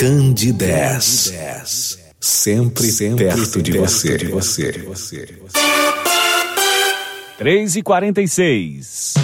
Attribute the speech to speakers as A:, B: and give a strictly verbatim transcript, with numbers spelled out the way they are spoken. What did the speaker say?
A: Candidez. Sempre, sempre perto de você.
B: três e quarenta e seis.